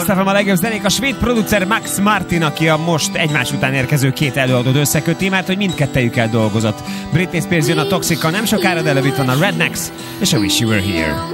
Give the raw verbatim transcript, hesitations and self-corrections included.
Last ef em a legjobb zenék. A svéd producer Max Martin, aki a most egymás után érkező két előadót összeköti, mert hogy mindkettejükkel dolgozott. Britney Spears jön a Toxic-kal nem sokára, de előbb itt van a Rednecks és a Wish You Were Here.